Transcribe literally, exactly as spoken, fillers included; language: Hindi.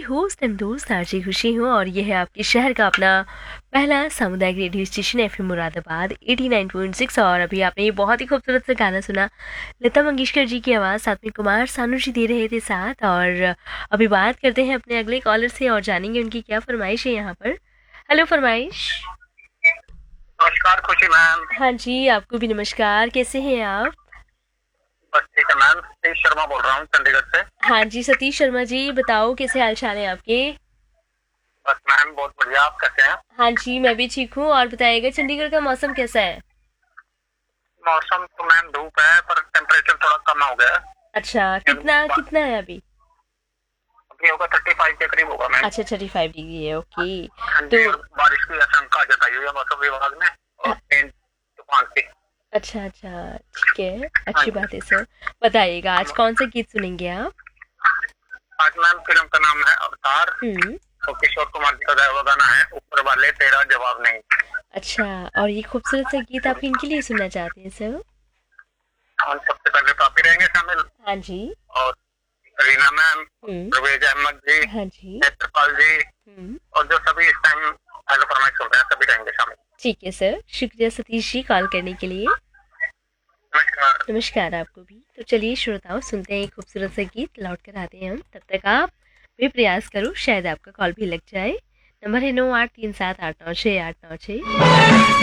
होस्ट एंड दोस्त आरजे खुशी हूँ और यह है आपके शहर का अपना पहला सामुदायिक radio station FM Moradabad eighty nine point six. और अभी आपने ये बहुत ही खूबसूरत सा गाना सुना, लता मंगेशकर जी की आवाज़ साथ में कुमार सानू जी दे रहे थे साथ। और अभी बात करते हैं अपने अगले कॉलर से और जानेंगे उनकी क्या फरमाइश है यहाँ पर। हेलो फरमाइश। नमस्कार खुशी मैम। हाँ जी, आपको भी नमस्कार। कैसे हैं आप? बस ठीक है मैम, सतीश शर्मा बोल रहा हूँ चंडीगढ़ से। हाँ जी सतीश शर्मा जी, बताओ कैसे हाल चाल है आपके? बस मैम बहुत बढ़िया, आप कैसे हैं? हाँ जी मैं भी ठीक हूँ। और बताइएगा चंडीगढ़ का मौसम कैसा है? मौसम तो मैम धूप है पर टेम्परेचर थोड़ा कम हो गया है। अच्छा, कितना कितना है अभी? अभी होगा थर्टी फाइव के करीब होगा मैम। अच्छा थर्टी फाइव डिग्री है, ओके। हाँ जी, तो और बारिश की आशंका जताई हुई है मौसम विभाग ने और हाँ, तेज तूफान की। अच्छा अच्छा ठीक है, हाँ अच्छी जी। बात है सर। बताइएगा आज कौन सा गीत सुनेंगे आप? आज मैम फिल्म का नाम है अवतार हम्म। और किशोर कुमार जी का गाया हुआ गाना है ऊपर वाले तेरा जवाब नहीं। अच्छा, और ये खूबसूरत सा गीत आप इनके लिए सुनना चाहते हैं सर? और सबसे पहले तो आप ही रहेंगे शामिल हाँ जी। और रीना मैम, हम्म। परवेज अहमद जी, हाँ जी। नेत्रपाल जी हम्म। और जो सभी इस टाइम हेलो फरमाइश सुन रहे हैं सभी रहेंगे शामिल। ठीक है सर, शुक्रिया सतीश जी कॉल करने के लिए। नमस्कार। नमस्कार आपको भी। तो चलिए श्रोताओं, सुनते हैं एक खूबसूरत सा गीत, लौट कर आते हैं हम। तब तक आप भी प्रयास करो, शायद आपका कॉल भी लग जाए। नंबर है नौ आठ तीन सात आठ नौ छः आठ नौ छः।